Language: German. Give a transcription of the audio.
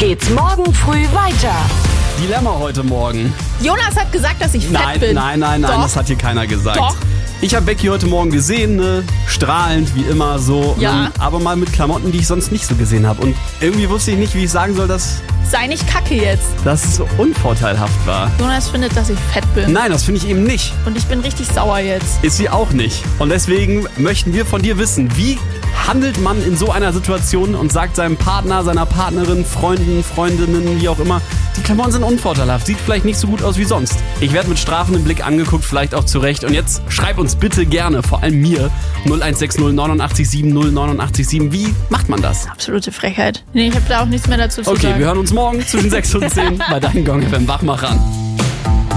geht's morgen früh weiter. Dilemma heute Morgen. Jonas hat gesagt, dass ich fett bin. Nein, Doch. das hat hier keiner gesagt. Doch. Ich habe Becky heute Morgen gesehen, ne? Strahlend, wie immer so. Ja. Aber mal mit Klamotten, die ich sonst nicht so gesehen habe. Und irgendwie wusste ich nicht, wie ich sagen soll, dass Sei nicht kacke jetzt. das so unvorteilhaft war. Jonas findet, dass ich fett bin. Nein, das finde ich eben nicht. Und ich bin richtig sauer jetzt. Ist sie auch nicht. Und deswegen möchten wir von dir wissen, wie handelt man in so einer Situation und sagt seinem Partner, seiner Partnerin, Freunden, Freundinnen, wie auch immer, die Klamotten sind unvorteilhaft, sieht vielleicht nicht so gut aus wie sonst. Ich werde mit strafendem Blick angeguckt, vielleicht auch zurecht. Und jetzt schreib uns bitte gerne, vor allem mir, 0160 89 7 089 7. Wie macht man das? Absolute Frechheit. Nee, ich habe da auch nichts mehr dazu zu Okay, sagen. wir hören uns morgen zwischen 6 und 10 bei deinen Gong FM Wachmachern.